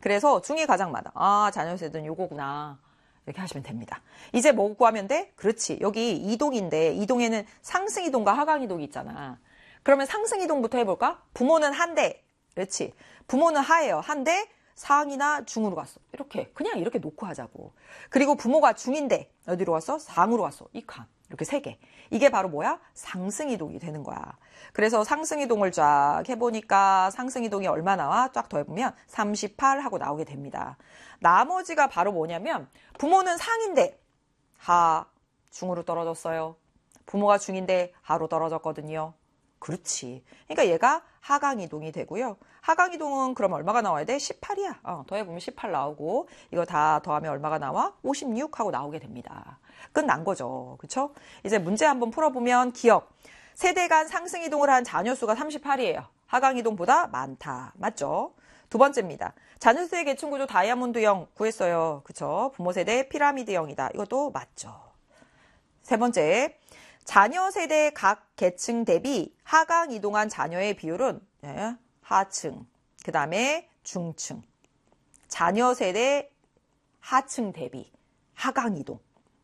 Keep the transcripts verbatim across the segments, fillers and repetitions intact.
그래서 중이 가장 많아. 아, 자녀 세대는 요거구나. 이렇게 하시면 됩니다. 이제 뭐 구하면 돼? 그렇지. 여기 이동인데 이동에는 상승이동과 하강이동이 있잖아. 그러면 상승이동부터 해볼까? 부모는 한대. 그렇지. 부모는 하예요. 한대 상이나 중으로 갔어. 이렇게 그냥 이렇게 놓고 하자고. 그리고 부모가 중인데 어디로 갔어? 상으로 갔어. 이 칸. 이렇게 세 개. 이게 바로 뭐야? 상승이동이 되는 거야. 그래서 상승이동을 쫙 해보니까 상승이동이 얼마 나와? 쫙 더해보면 삼십팔 하고 나오게 됩니다. 나머지가 바로 뭐냐면 부모는 상인데 하, 중으로 떨어졌어요. 부모가 중인데 하로 떨어졌거든요. 그렇지. 그러니까 얘가 하강이동이 되고요. 하강이동은 그럼 얼마가 나와야 돼? 십팔이야. 어, 더해보면 십팔 나오고 이거 다 더하면 얼마가 나와? 오십육 하고 나오게 됩니다. 끝난 거죠. 그렇죠? 이제 문제 한번 풀어보면 기억. 세대 간 상승이동을 한 자녀 수가 삼십팔이에요. 하강이동보다 많다. 맞죠? 두 번째입니다. 자녀 세대 계층구조 다이아몬드형 구했어요. 그렇죠? 부모 세대 피라미드형이다. 이것도 맞죠. 세 번째. 자녀 세대 각 계층 대비 하강 이동한 자녀의 비율은 네, 하층, 그 다음에 중층. 자녀 세대 하층 대비 하강 이동.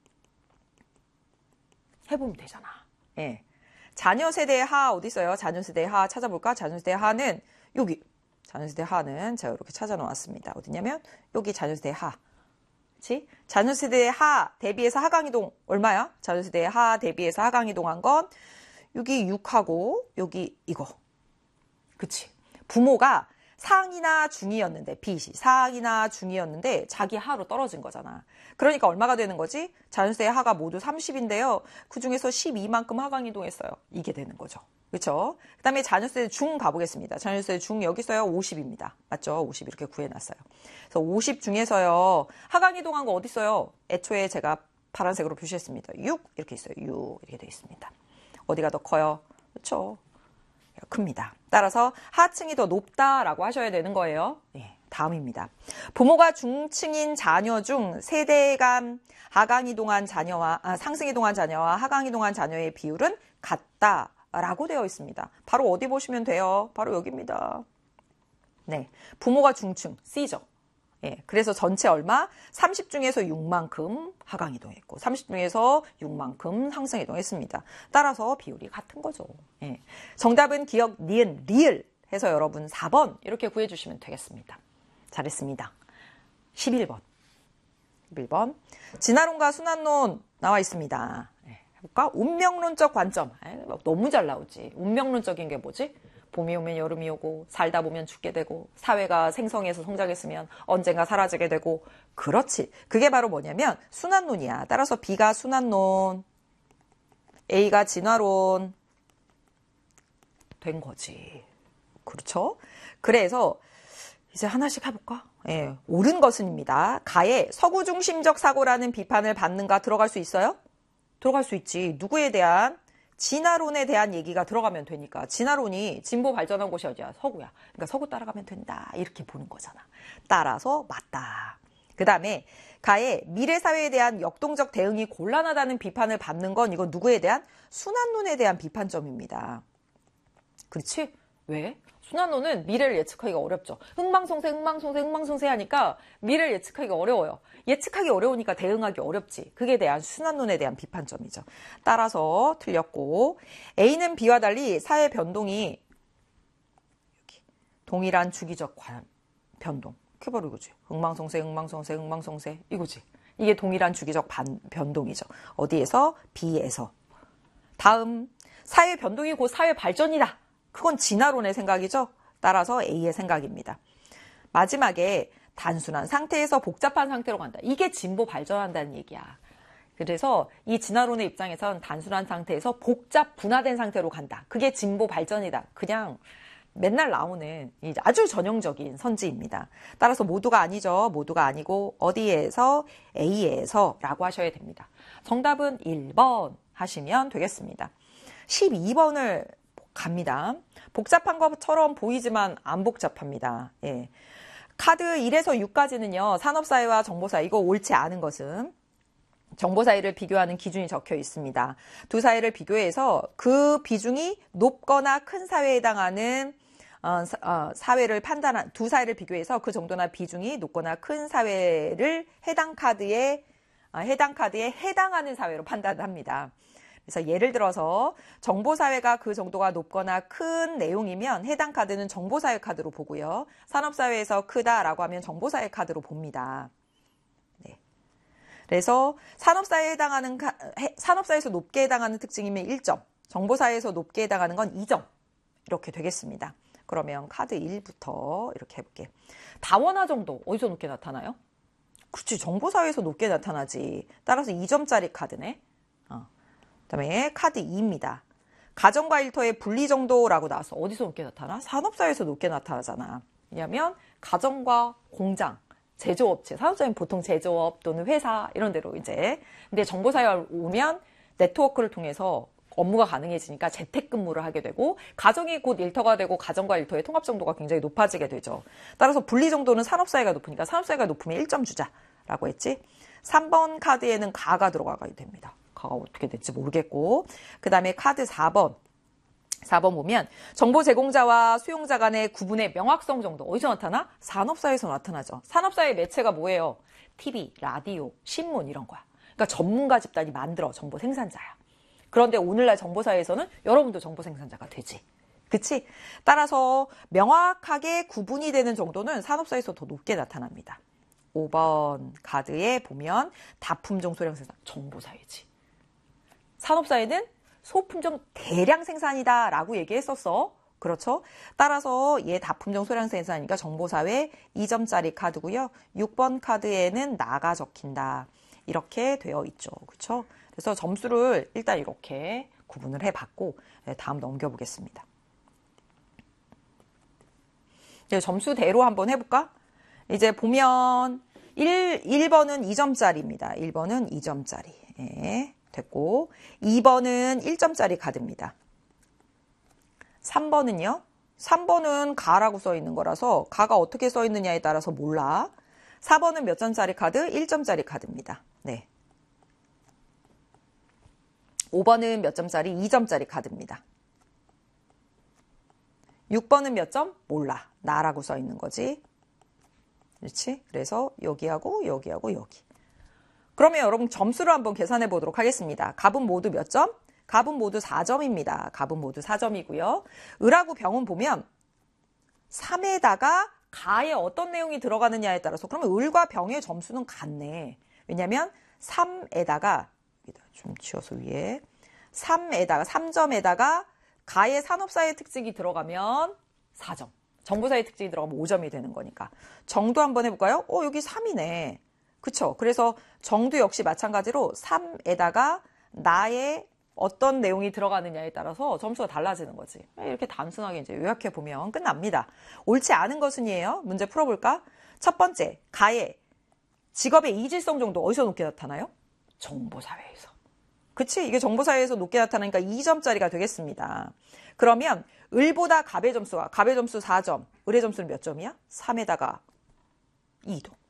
해보면 되잖아. 예. 자녀 세대의 하 어디 있어요? 자녀 세대의 하 찾아볼까? 자녀 세대의 하는 여기. 자녀 세대의 하는 제가 이렇게 찾아 놓았습니다. 어디냐면 여기 자녀 세대의 하. 그치? 자녀 세대의 하 대비해서 하강이동 얼마야? 자녀 세대의 하 대비해서 하강이동한 건 여기 육하고 여기 이거. 그치? 부모가 상이나 중이었는데 빚이 상이나 중이었는데 자기 하로 떨어진 거잖아. 그러니까 얼마가 되는 거지? 자녀 세대의 하가 모두 삼십인데요. 그중에서 십이만큼 하강이동했어요. 이게 되는 거죠. 그렇죠? 그 다음에 자녀 세대 중 가보겠습니다. 자녀 세대 중 여기 있어요. 오십입니다. 맞죠? 오십 이렇게 구해놨어요. 그래서 오십 중에서요. 하강이동한 거 어디 있어요? 애초에 제가 파란색으로 표시했습니다. 육 이렇게 있어요. 육 이렇게 되어 있습니다. 어디가 더 커요? 그렇죠? 큽니다. 따라서 하층이 더 높다라고 하셔야 되는 거예요. 네, 다음입니다. 부모가 중층인 자녀 중 세대 간 하강이동한 자녀와 아, 상승이동한 자녀와 하강이동한 자녀의 비율은 같다. 라고 되어 있습니다. 바로 어디 보시면 돼요? 바로 여기입니다. 네, 부모가 중층, C죠. 예, 그래서 전체 얼마? 삼십 중에서 육만큼 하강이동했고 삼십 중에서 육만큼 상승이동했습니다. 따라서 비율이 같은 거죠. 예, 정답은 기억, 니은, 리을 해서 여러분 사 번 이렇게 구해주시면 되겠습니다. 잘했습니다. 십일 번. 십일 번. 진화론과 순환론 나와 있습니다. 해볼까? 운명론적 관점. 에이, 너무 잘 나오지. 운명론적인 게 뭐지? 봄이 오면 여름이 오고 살다 보면 죽게 되고 사회가 생성해서 성장했으면 언젠가 사라지게 되고 그렇지. 그게 바로 뭐냐면 순환론이야. 따라서 B가 순환론, A가 진화론 된 거지. 그렇죠? 그래서 이제 하나씩 해볼까? 예, 옳은 것은입니다. 가에 서구중심적 사고라는 비판을 받는가 들어갈 수 있어요? 들어갈 수 있지. 누구에 대한? 진화론에 대한 얘기가 들어가면 되니까. 진화론이 진보 발전한 곳이 어디야? 서구야. 그러니까 서구 따라가면 된다. 이렇게 보는 거잖아. 따라서 맞다. 그 다음에 가에 미래사회에 대한 역동적 대응이 곤란하다는 비판을 받는 건 이건 누구에 대한? 순환론에 대한 비판점입니다. 그렇지? 왜? 순환론은 미래를 예측하기가 어렵죠. 흥망성쇠, 흥망성쇠, 흥망성쇠 하니까 미래를 예측하기가 어려워요. 예측하기 어려우니까 대응하기 어렵지. 그게 대한 순환론에 대한 비판점이죠. 따라서 틀렸고 A는 B와 달리 사회 변동이 여기, 동일한 주기적 변동. 그게 바로 이거지. 흥망성쇠, 흥망성쇠, 흥망성쇠 이거지. 이게 동일한 주기적 반, 변동이죠. 어디에서? B에서. 다음 사회 변동이 곧 사회 발전이다. 그건 진화론의 생각이죠. 따라서 A의 생각입니다. 마지막에 단순한 상태에서 복잡한 상태로 간다. 이게 진보 발전한다는 얘기야. 그래서 이 진화론의 입장에선 단순한 상태에서 복잡 분화된 상태로 간다. 그게 진보 발전이다. 그냥 맨날 나오는 아주 전형적인 선지입니다. 따라서 모두가 아니죠. 모두가 아니고 어디에서? A에서 라고 하셔야 됩니다. 정답은 일 번 하시면 되겠습니다. 십이 번을 갑니다. 복잡한 것처럼 보이지만 안 복잡합니다. 예. 카드 일에서 육까지는요. 산업사회와 정보사회 이거 옳지 않은 것은 정보사회를 비교하는 기준이 적혀 있습니다. 두 사회를 비교해서 그 비중이 높거나 큰 사회에 해당하는 어, 사, 어, 사회를 판단한 두 사회를 비교해서 그 정도나 비중이 높거나 큰 사회를 해당 카드에 어, 해당 카드에 해당하는 사회로 판단합니다. 그래서 예를 들어서 정보사회가 그 정도가 높거나 큰 내용이면 해당 카드는 정보사회 카드로 보고요. 산업사회에서 크다라고 하면 정보사회 카드로 봅니다. 네. 그래서 산업사회에 해당하는 산업사회에서 높게 해당하는 특징이면 일 점, 정보사회에서 높게 해당하는 건 이 점 이렇게 되겠습니다. 그러면 카드 일부터 이렇게 해볼게요. 다원화 정도 어디서 높게 나타나요? 그렇지, 정보사회에서 높게 나타나지. 따라서 이 점짜리 카드네. 어. 그다음에 카드 이입니다. 가정과 일터의 분리 정도라고 나와서 어디서 높게 나타나? 산업사회에서 높게 나타나잖아. 왜냐하면 가정과 공장, 제조업체, 산업사회는 보통 제조업 또는 회사 이런 데로 이제. 근데 정보사회가 오면 네트워크를 통해서 업무가 가능해지니까 재택근무를 하게 되고 가정이 곧 일터가 되고 가정과 일터의 통합 정도가 굉장히 높아지게 되죠. 따라서 분리 정도는 산업사회가 높으니까 산업사회가 높으면 일 점 주자라고 했지. 삼 번 카드에는 가가 들어가야 됩니다. 가가 어떻게 될지 모르겠고. 그 다음에 카드 사 번. 사 번 보면 정보 제공자와 수용자 간의 구분의 명확성 정도 어디서 나타나? 산업사회에서 나타나죠. 산업사회 매체가 뭐예요? 티비, 라디오, 신문 이런 거야. 그러니까 전문가 집단이 만들어 정보 생산자야. 그런데 오늘날 정보사회에서는 여러분도 정보 생산자가 되지. 그치? 따라서 명확하게 구분이 되는 정도는 산업사회에서 더 높게 나타납니다. 오 번 카드에 보면 다품종 소량 생산, 정보사회지. 산업사회는 소품종 대량 생산이다 라고 얘기했었어. 그렇죠? 따라서 얘 다품종 소량 생산이니까 정보사회 이 점짜리 카드고요. 육 번 카드에는 나가 적힌다. 이렇게 되어 있죠. 그렇죠? 그래서 점수를 일단 이렇게 구분을 해봤고 다음 넘겨보겠습니다. 이제 점수대로 한번 해볼까? 이제 보면 일, 일 번은 이 점짜리입니다. 일 번은 이 점짜리. 예, 됐고 이 번은 일 점짜리 카드입니다. 삼 번은요? 삼 번은 가라고 써 있는 거라서 가가 어떻게 써 있느냐에 따라서 몰라. 사 번은 몇 점짜리 카드? 일 점짜리 카드입니다. 네. 오 번은 몇 점짜리? 이 점짜리 카드입니다. 육 번은 몇 점? 몰라. 나라고 써 있는 거지. 그렇지? 그래서 여기하고 여기하고 여기. 그러면 여러분 점수를 한번 계산해 보도록 하겠습니다. 갑은 모두 몇 점? 갑은 모두 사 점입니다. 갑은 모두 사 점이고요. 을하고 병은 보면 삼에다가 가에 어떤 내용이 들어가느냐에 따라서 그러면 을과 병의 점수는 같네. 왜냐하면 삼에다가 좀 치워서 위에 삼에다가 삼 점에다가 가의 산업사회 특징이 들어가면 사 점. 정보사회 특징이 들어가면 오 점이 되는 거니까. 정도 한번 해볼까요? 어, 여기 삼이네. 그쵸? 그래서 정도 역시 마찬가지로 삼에다가 나의 어떤 내용이 들어가느냐에 따라서 점수가 달라지는 거지. 이렇게 단순하게 이제 요약해 보면 끝납니다. 옳지 않은 것은이에요. 문제 풀어볼까? 첫 번째, 가의 직업의 이질성 정도 어디서 높게 나타나요? 정보사회에서. 그치? 이게 정보사회에서 높게 나타나니까 이 점짜리가 되겠습니다. 그러면 을보다 갑의 점수가, 갑의 점수 사 점, 을의 점수는 몇 점이야? 삼에다가 이 도.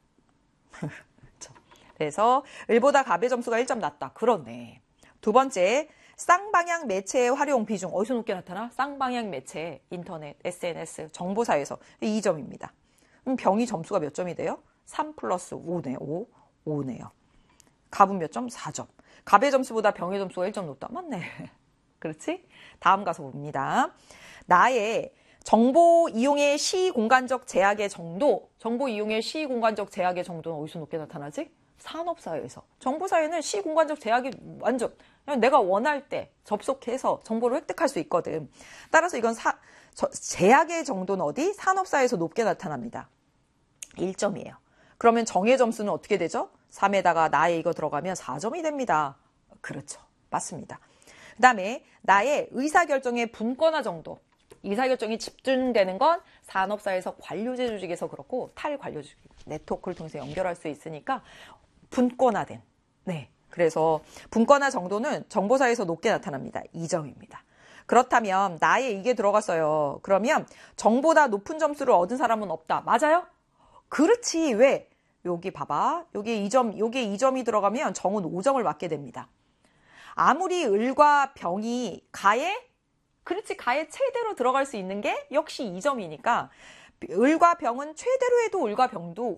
그래서 을보다 갑의 점수가 일 점 낮다. 그렇네. 두 번째, 쌍방향 매체의 활용 비중 어디서 높게 나타나? 쌍방향 매체, 인터넷, 에스엔에스, 정보사회에서 이 점입니다. 그럼 병이 점수가 몇 점이 돼요? 삼 플러스 오네요. 오, 오네요. 갑은 몇 점? 사 점. 갑의 점수보다 병의 점수가 일 점 높다. 맞네. 그렇지? 다음 가서 봅니다. 나의 정보 이용의 시공간적 제약의 정도, 정보 이용의 시공간적 제약의 정도는 어디서 높게 나타나지? 산업사회에서. 정보사회는 시공간적 제약이 완전 내가 원할 때 접속해서 정보를 획득할 수 있거든. 따라서 이건 사, 저, 제약의 정도는 어디? 산업사회에서 높게 나타납니다. 일 점이에요. 그러면 정의 점수는 어떻게 되죠? 삼에다가 나의 이거 들어가면 사 점이 됩니다. 그렇죠. 맞습니다. 그 다음에 나의 의사결정의 분권화 정도. 의사결정이 집중되는 건 산업사회에서 관료제 조직에서 그렇고 탈관료 조직, 네트워크를 통해서 연결할 수 있으니까 분권화된. 네. 그래서 분권화 정도는 정보사회에서 높게 나타납니다. 이 점입니다. 그렇다면 나의 이게 들어갔어요. 그러면 정보다 높은 점수를 얻은 사람은 없다. 맞아요? 그렇지. 왜? 여기 봐봐. 여기 이 점, 여기에 이 점이 들어가면 정은 오 점을 맞게 됩니다. 아무리 을과 병이 가에 그렇지, 가에 최대로 들어갈 수 있는 게 역시 이 점이니까 을과 병은 최대로 해도 을과 병도